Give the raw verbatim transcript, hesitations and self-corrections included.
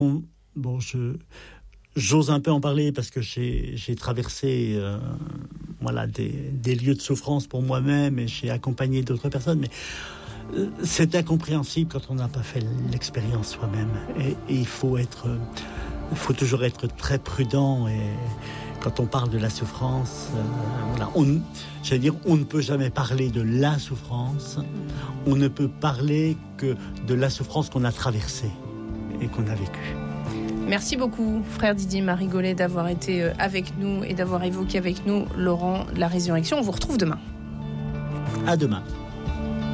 Bon, bon je, j'ose un peu en parler parce que j'ai, j'ai traversé euh, voilà, des, des lieux de souffrance pour moi-même et j'ai accompagné d'autres personnes. Mais euh, c'est incompréhensible quand on n'a pas fait l'expérience soi-même. Et, et il faut être, il faut toujours être très prudent. Et quand on parle de la souffrance, euh, voilà, on, j'allais dire, on ne peut jamais parler de la souffrance. On ne peut parler que de la souffrance qu'on a traversée et qu'on a vécue. Merci beaucoup, frère Didier Marigolet, d'avoir été avec nous et d'avoir évoqué avec nous Laurent, la résurrection. On vous retrouve demain. À demain.